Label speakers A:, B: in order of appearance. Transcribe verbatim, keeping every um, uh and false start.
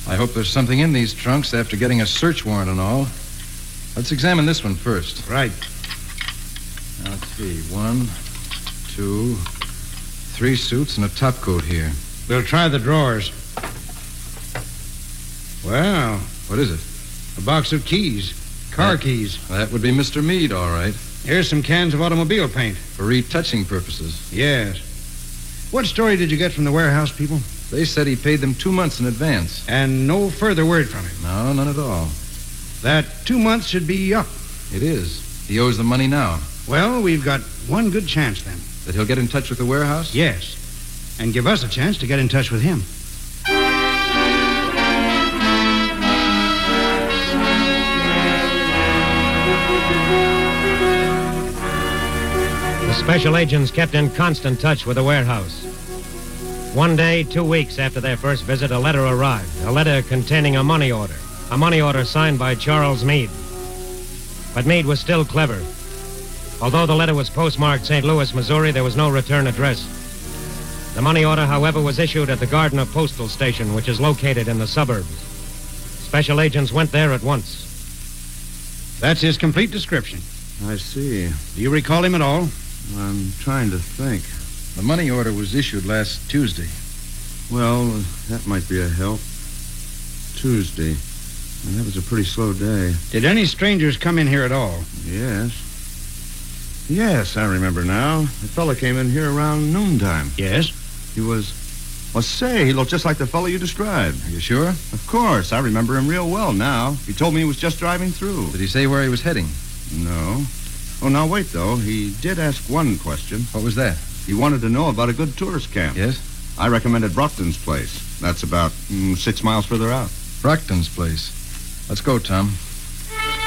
A: I hope there's something in these trunks after getting a search warrant and all. Let's examine this one first.
B: Right.
A: Now, let's see. One, two, three suits and a topcoat here.
B: We'll try the drawers. Well,
A: What is it?
B: a box of keys. Car
A: That-
B: keys.
A: That would be Mister Meade, all right,
B: Here's some cans of automobile paint.
A: for retouching purposes.
B: Yes. What story did you get from the warehouse people?
A: They said he paid them two months in advance.
B: And no further word from him.
A: No, none at all.
B: That two months should be up.
A: It is. He owes the money now.
B: Well, we've got one good chance then.
A: That he'll get in touch with the warehouse?
B: Yes. And give us a chance to get in touch with him.
C: The special agents kept in constant touch with the warehouse. One day, two weeks after their first visit, a letter arrived. A letter containing a money order. A money order signed by Charles Meade. But Meade was still clever. Although the letter was postmarked Saint Louis, Missouri, there was no return address. The money order, however, was issued at the Gardner Postal Station, which is located in the suburbs. Special agents went there at once.
B: That's his complete description.
D: I see.
B: Do you recall him at all?
D: I'm trying to think.
A: The money order was issued last Tuesday.
D: Well, that might be a help. Tuesday. And that was a pretty slow day.
B: Did any strangers come in here at all?
D: Yes. Yes, I remember now. The fella came in here around noontime.
B: Yes.
D: He was... Well, say, he looked just like the fellow you described.
A: Are you sure?
D: Of course, I remember him real well now. He told me he was just driving through.
A: Did he say where he was heading?
D: No. Oh, now wait, though. He did ask one question.
A: What was that?
D: He wanted to know about a good tourist camp.
A: Yes?
D: I recommended Brockton's place. That's about mm, six miles further out.
A: Brockton's place. Let's go, Tom.